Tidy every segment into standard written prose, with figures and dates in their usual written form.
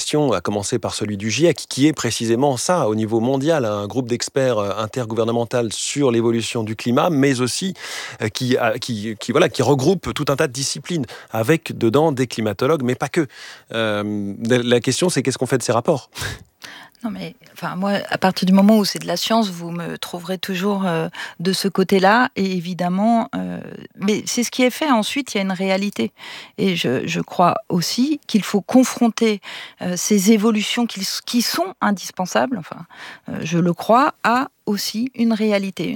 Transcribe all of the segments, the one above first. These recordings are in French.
questions, à commencer par celui du GIEC, qui est précisément ça, au niveau mondial, un groupe d'experts intergouvernemental sur l'évolution du climat, mais aussi qui regroupe tout un tas de disciplines, avec dedans des climatologues, mais pas que. La question, c'est qu'est-ce qu'on fait de ces rapports ? Non mais, moi, à partir du moment où c'est de la science, vous me trouverez toujours de ce côté-là, et évidemment, mais c'est ce qui est fait. Ensuite, il y a une réalité, et je crois aussi qu'il faut confronter ces évolutions qui sont indispensables. Je le crois, à aussi une réalité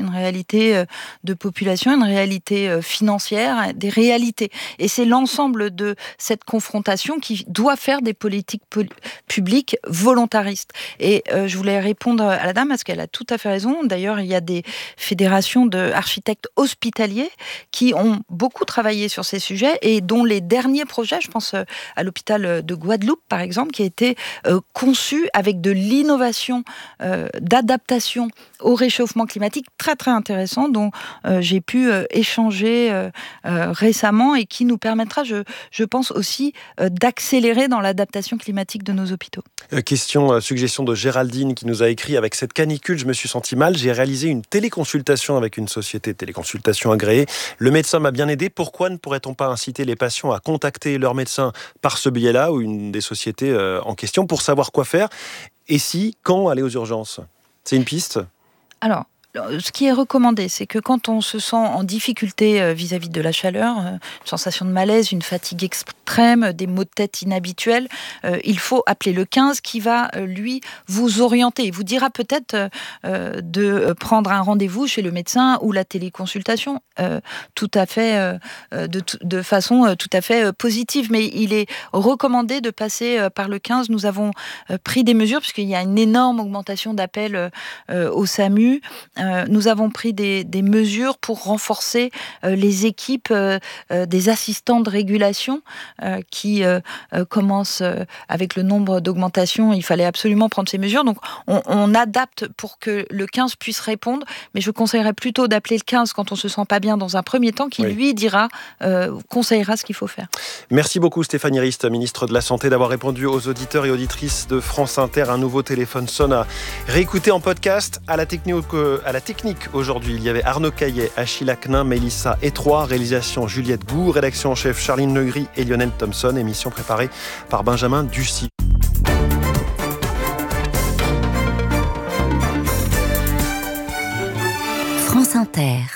de population, une réalité financière, des réalités. Et c'est l'ensemble de cette confrontation qui doit faire des politiques publiques volontaristes. Et je voulais répondre à la dame, parce qu'elle a tout à fait raison. D'ailleurs, il y a des fédérations d'architectes hospitaliers qui ont beaucoup travaillé sur ces sujets, et dont les derniers projets, je pense à l'hôpital de Guadeloupe, par exemple, qui a été conçu avec de l'innovation, d'adaptation au réchauffement climatique, très très intéressant, dont j'ai pu échanger récemment, et qui nous permettra, je pense aussi, d'accélérer dans l'adaptation climatique de nos hôpitaux. Suggestion de Géraldine qui nous a écrit: avec cette canicule, je me suis senti mal, j'ai réalisé une téléconsultation avec une société de téléconsultation agréée. Le médecin m'a bien aidé. Pourquoi ne pourrait-on pas inciter les patients à contacter leur médecin par ce biais-là, ou une des sociétés en question, pour savoir quoi faire? Et si, quand aller aux urgences? C'est une piste? Alors, ce qui est recommandé, c'est que quand on se sent en difficulté vis-à-vis de la chaleur, une sensation de malaise, une fatigue extrême, des maux de tête inhabituels, il faut appeler le 15, qui va, lui, vous orienter. Il vous dira peut-être de prendre un rendez-vous chez le médecin ou la téléconsultation, tout à fait, de façon tout à fait positive. Mais il est recommandé de passer par le 15. Nous avons pris des mesures, puisqu'il y a une énorme augmentation d'appels au SAMU. Nous avons pris des mesures pour renforcer les équipes des assistants de régulation qui commencent avec le nombre d'augmentations. Il fallait absolument prendre ces mesures. Donc, on adapte pour que le 15 puisse répondre. Mais je conseillerais plutôt d'appeler le 15 quand on se sent pas bien dans un premier temps, qui lui dira, conseillera ce qu'il faut faire. Merci beaucoup Stéphanie Rist, ministre de la Santé, d'avoir répondu aux auditeurs et auditrices de France Inter. Un nouveau téléphone sonne à réécouter en podcast. À la technique aujourd'hui, il y avait Arnaud Caillet, Achille Aknin, Mélissa Étroit, réalisation Juliette Goux, rédaction en chef Charline Legris et Lionel Thompson, émission préparée par Benjamin Ducy. France Inter.